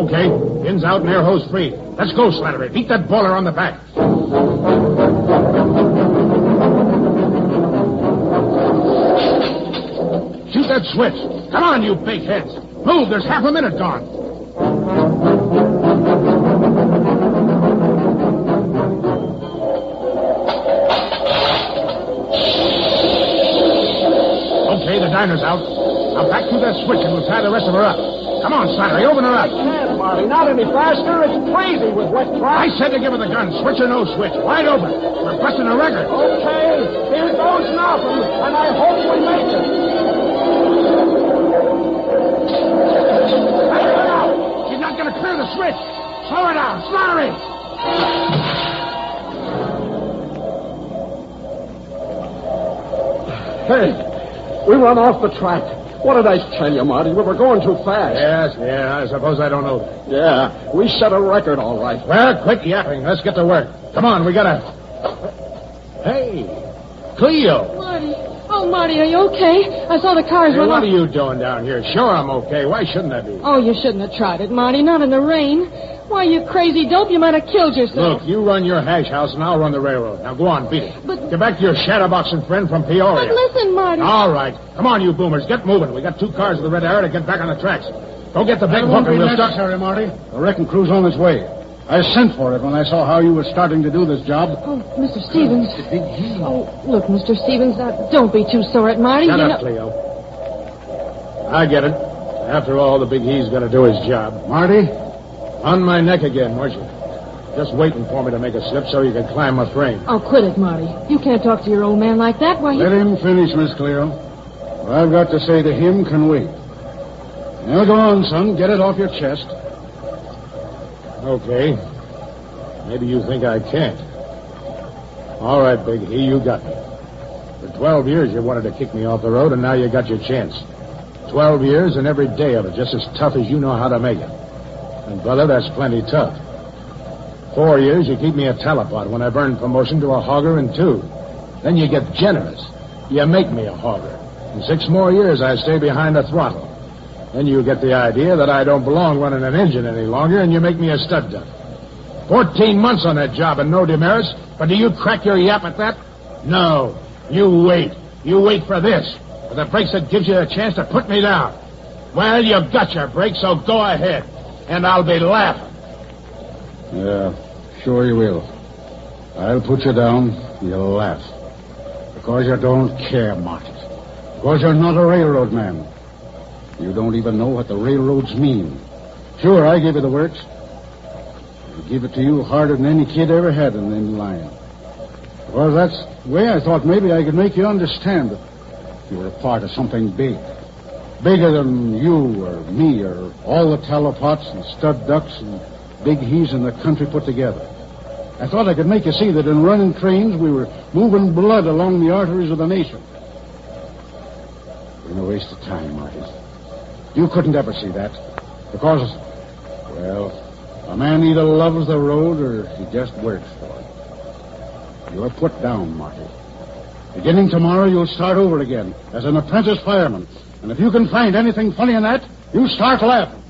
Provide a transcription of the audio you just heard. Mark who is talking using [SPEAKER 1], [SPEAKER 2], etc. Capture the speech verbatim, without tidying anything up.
[SPEAKER 1] Okay, pins out and air hose free. Let's go, Slattery. Beat that boiler on the back. Shoot that switch. Come on, you big heads. Move, there's half a minute gone. Okay, the diner's out. Now back through that switch and we'll tie the rest of her up. Come on, Slattery, open her up.
[SPEAKER 2] I can't, Marty. Not any faster. It's crazy with wet tracks.
[SPEAKER 1] I said to give her the gun. Switch or no switch. Wide open. We're busting a record.
[SPEAKER 2] Okay. Here goes nothing. And I hope we make it.
[SPEAKER 1] Hey, her out. She's not going to clear the switch. Slow her down. Slattery.
[SPEAKER 2] Hey, we run off the track. What did I tell you, Marty? We were going too fast.
[SPEAKER 1] Yes, yeah, I suppose I don't know that.
[SPEAKER 2] Yeah, we set a record, all right.
[SPEAKER 1] Well, quit yapping. Let's get to work. Come on, we gotta... Hey, Cleo.
[SPEAKER 3] Marty. Oh, Marty, are you okay? I saw the cars
[SPEAKER 1] Hey,
[SPEAKER 3] run
[SPEAKER 1] what
[SPEAKER 3] off.
[SPEAKER 1] are you doing down here? Sure, I'm okay. Why shouldn't I be?
[SPEAKER 3] Oh, you shouldn't have tried it, Marty. Not in the rain. Why, you crazy dope, you might have killed yourself.
[SPEAKER 1] Look, you run your hash house and I'll run the railroad. Now go on, beat it.
[SPEAKER 3] But-
[SPEAKER 1] Get back to your shadowboxing friend from Peoria.
[SPEAKER 3] But listen, Marty.
[SPEAKER 1] All right. Come on, you boomers. Get moving. We got two cars with the red arrow to get back on the tracks. Go get the big
[SPEAKER 4] That
[SPEAKER 1] hook
[SPEAKER 4] won't
[SPEAKER 1] and
[SPEAKER 4] be
[SPEAKER 1] we'll start...
[SPEAKER 4] necessary, Marty. The wrecking crew's on its way. I sent for it when I saw how you were starting to do this job.
[SPEAKER 3] Oh, Mister Stevens. Oh, look, Mister Stevens, uh, don't be too sore at Marty.
[SPEAKER 1] Shut
[SPEAKER 3] you
[SPEAKER 1] up,
[SPEAKER 3] know...
[SPEAKER 1] Cleo. I get it. After all, the big he's got to do his job.
[SPEAKER 4] Marty?
[SPEAKER 1] On my neck again, weren't you? Just waiting for me to make a slip so you can climb my frame.
[SPEAKER 3] Oh, quit it, Marty. You can't talk to your old man like that. Why, he...
[SPEAKER 4] Let him finish, Miss Cleo. What I've got to say to him can wait. Now go on, son. Get it off your chest.
[SPEAKER 1] Okay. Maybe you think I can't. All right, Big E, you got me. For twelve years you wanted to kick me off the road, and now you got your chance. Twelve years and every day of it just as tough as you know how to make it. And, brother, that's plenty tough. Four years you keep me a talipot when I've earned promotion to a hogger in two. Then you get generous. You make me a hogger. In six more years I stay behind the throttle. Then you get the idea that I don't belong running an engine any longer, and you make me a stud duck. Fourteen months on that job and no demerits, but do you crack your yap at that? No. You wait. You wait for this. For the breaks that gives you a chance to put me down. Well, you've got your break, so go ahead. And I'll be laughing.
[SPEAKER 4] Yeah, sure you will. I'll put you down. You'll laugh. Because you don't care, Marty. Because you're not a railroad man. You don't even know what the railroads mean. Sure, I give you the works. I give it to you harder than any kid ever had in any line. Well, that's the way I thought maybe I could make you understand that you were a part of something big. Bigger than you or me or all the telepots and stud ducks and big he's in the country put together. I thought I could make you see that in running trains we were moving blood along the arteries of the nation. It was a waste of time, Marty. You couldn't ever see that. Because, well, a man either loves the road or he just works for it. You're put down, Marty. Beginning tomorrow, you'll start over again as an apprentice fireman. And if you can find anything funny in that, you start laughing.